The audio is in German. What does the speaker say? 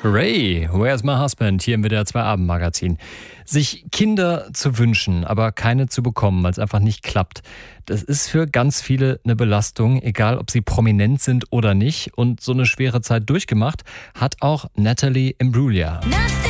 Ray, Where's My Husband? Hier im WDR 2 Abendmagazin. Sich Kinder zu wünschen, aber keine zu bekommen, weil es einfach nicht klappt, das ist für ganz viele eine Belastung, egal ob sie prominent sind oder nicht. Und so eine schwere Zeit durchgemacht hat auch Natalie Imbruglia.